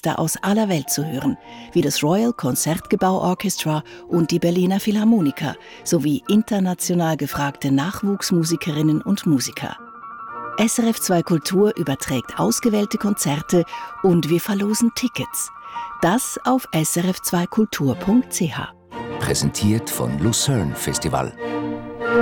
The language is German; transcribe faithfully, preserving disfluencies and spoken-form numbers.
Orchester aus aller Welt zu hören, wie das Royal Concertgebouw Orchestra und die Berliner Philharmoniker, sowie international gefragte Nachwuchsmusikerinnen und Musiker. S R F zwei Kultur überträgt ausgewählte Konzerte und wir verlosen Tickets. Das auf s r f zwei kultur punkt c h. Präsentiert von Lucerne Festival.